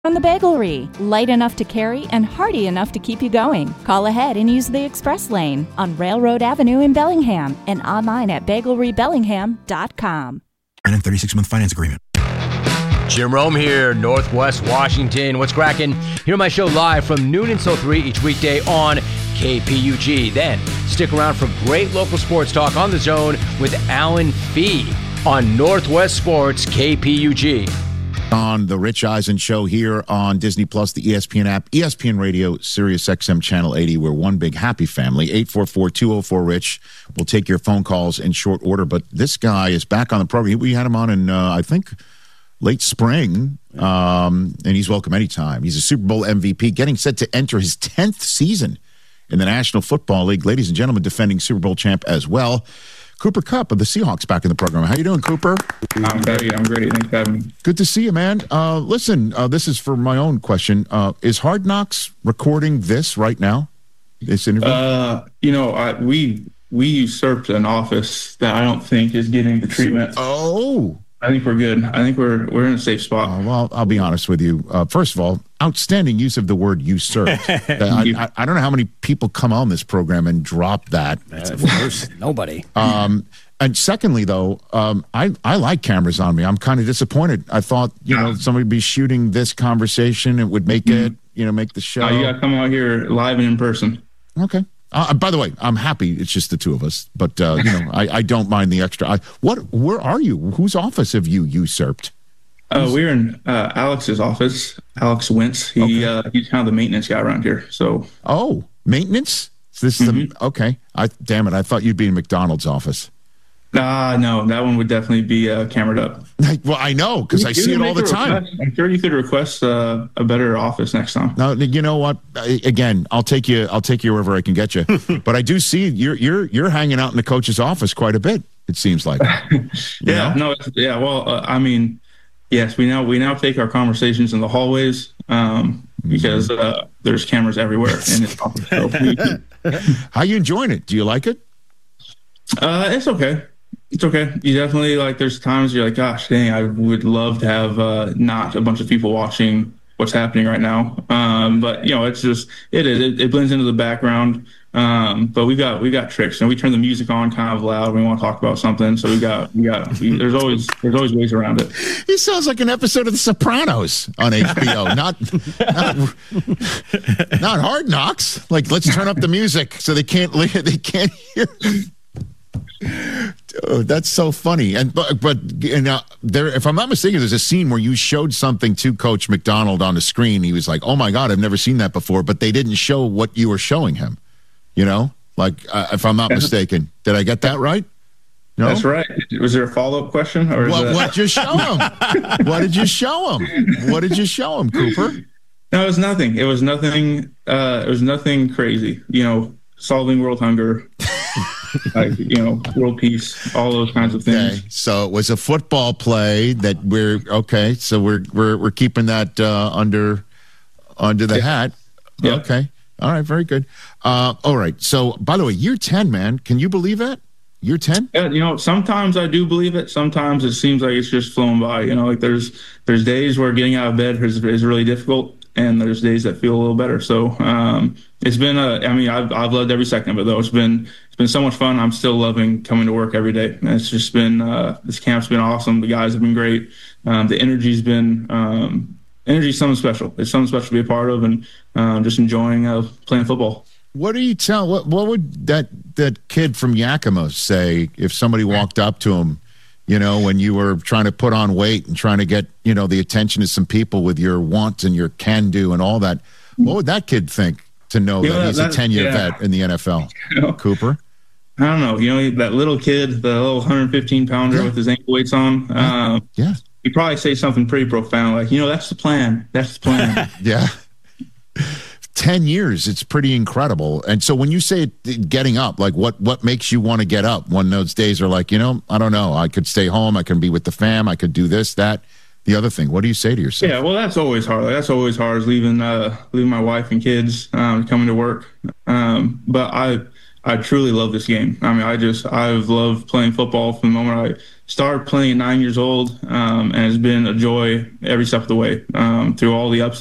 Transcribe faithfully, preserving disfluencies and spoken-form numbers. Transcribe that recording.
From the Bagelry, light enough to carry and hearty enough to keep you going. Call ahead and use the express lane on Railroad Avenue in Bellingham and online at bagelry bellingham dot com. And a thirty-six month finance agreement. Jim Rome here, Northwest Washington. What's cracking? Hear my show live from noon until three each weekday on K P U G. Then stick around for great local sports talk on The Zone with Alan Fee on Northwest Sports K P U G. On the Rich Eisen Show here on Disney Plus, the E S P N app, E S P N Radio, Sirius X M Channel eighty. We're one big happy family. eight four four, two oh four, RICH. We'll take your phone calls in short order. But this guy is back on the program. We had him on in, uh, I think, late spring, um, and he's welcome anytime. He's a Super Bowl M V P, getting set to enter his tenth season in the National Football League. Ladies and gentlemen, defending Super Bowl champ as well, Cooper Kupp of the Seahawks back in the program. How you doing, Cooper? I'm great. I'm great. Thanks for having me. Good to see you, man. Uh, listen, uh, this is for my own question. Uh, is Hard Knocks recording this right now? This interview? Uh, you know, I, we we usurped an office that I don't think is getting the treatment. Oh. I think we're good. I think we're we're in a safe spot. Uh, well, I'll be honest with you. Uh, first of all, outstanding use of the word usurped. uh, I, I, I don't know how many people come on this program and drop that. That's worse. Nobody. Um, and secondly, though, um, I, I like cameras on me. I'm kind of disappointed. I thought, you know, somebody would be shooting this conversation. It would make it, you know, make the show. Uh, you got to come out here live and in person. Okay. Uh, by the way, I'm happy it's just the two of us, but uh, you know, I, I don't mind the extra. I, what? Where are you? Whose office have you usurped? Uh, we're in uh, Alex's office. Alex Wentz. He Okay. uh, he's kind of the maintenance guy around here. So Oh, maintenance. So this is Mhm. the okay. I damn it. I thought you'd be in McDonald's office. ah, no, that one would definitely be uh, cameraed up. Like, well, I know because I You see it can all the make a time. request. I'm sure you could request uh, a better office next time. Now, you know what? I- Again, I'll take you. I'll take you wherever I can get you. But I do see you're you're you're hanging out in the coach's office quite a bit. It seems like. You Yeah, know? no, it's, yeah. Well, uh, I mean, yes, we now we now take our conversations in the hallways um, because uh, there's cameras everywhere in this office. So we, How you enjoying it? Do you like it? uh, it's okay. It's okay. You definitely like. There's times you're like, gosh, dang, I would love to have uh, not a bunch of people watching what's happening right now. Um, but you know, it's just it is. It, it blends into the background. Um, but we got we got tricks, and we turn the music on kind of loud when we want to talk about something. So we got we got. We, there's always there's always ways around it. He sounds like an episode of The Sopranos on H B O. not, not, not Hard Knocks. Like, let's turn up the music so they can't li- they can't hear. Dude, that's so funny. And but but and, uh, there, if I'm not mistaken, there's a scene where you showed something to Coach McDonald on the screen. He was like, "Oh my God, I've never seen that before." But they didn't show what you were showing him. You know, like uh, if I'm not mistaken, did I get that right? No? That's right. Was there a follow up question or is What, that... what did you show him? What did you show him? What did you show him, Cooper? No, it was nothing. It was nothing. Uh, it was nothing crazy. You know, solving world hunger, like you know, world peace, all those kinds of things. Okay, so it was a football play that we're okay. So we're we're we're keeping that uh, under under the Yeah. hat. Yeah. Okay, all right, very good. Uh, all right. So by the way, year ten, man, can you believe that? Year ten? Yeah, you know, sometimes I do believe it. Sometimes it seems like it's just flown by. You know, like there's there's days where getting out of bed is, is really difficult, and there's days that feel a little better. So um, it's been a. I mean, I've I've loved every second of it though. It's been it's been so much fun. I'm still loving coming to work every day. And it's just been uh, this camp's been awesome. The guys have been great. Um, the energy's been um, energy's something special. It's something special to be a part of, and um, just enjoying uh, playing football. What do you tell? What what would that that kid from Yakima say if somebody walked up to him, you know, when you were trying to put on weight and trying to get, you know, the attention of some people with your want and your can do and all that? What would that kid think to know You that know, he's that- a ten year yeah. vet in the N F L? You know? Cooper? I don't know. You know, that little kid, the little one hundred fifteen pounder Yeah. with his ankle weights on. Um, Yeah. he'd probably say something pretty profound, like, you know, that's the plan. That's the plan. Yeah. ten years, it's pretty incredible. And so when you say it, getting up, like what what makes you want to get up when those days are like, you know, I don't know, I could stay home, I can be with the fam, I could do this, that, the other thing. What do you say to yourself? Yeah, well, that's always hard. Like, that's always hard is leaving uh, leaving my wife and kids um, coming to work. Um, but I I truly love this game. I mean, I just, I've loved playing football from the moment I started playing at nine years old, um, and it's been a joy every step of the way, um, through all the ups